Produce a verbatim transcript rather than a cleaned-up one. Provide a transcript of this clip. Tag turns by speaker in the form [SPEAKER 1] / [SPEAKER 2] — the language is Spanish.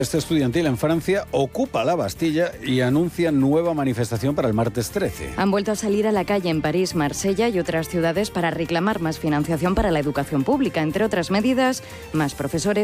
[SPEAKER 1] Este estudiantil en Francia ocupa la Bastilla y anuncia nueva manifestación para el martes trece.
[SPEAKER 2] Han vuelto a salir a la calle en París, Marsella y otras ciudades para reclamar más financiación para la educación pública. Entre otras medidas, más profesores